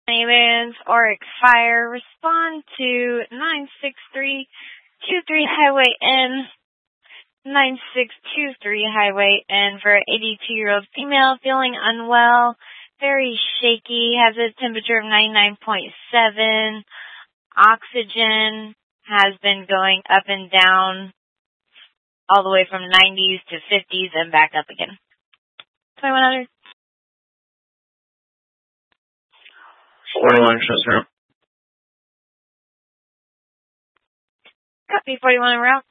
Aliens, Oryx Fire, respond to 96323 Highway N, 9623 Highway N for an 82-year-old female feeling unwell, very shaky, has a temperature of 99.7. Oxygen has been going up and down all the way from 90s to 50s and back up again. 2100. 41 shows her. Copy 41 en route.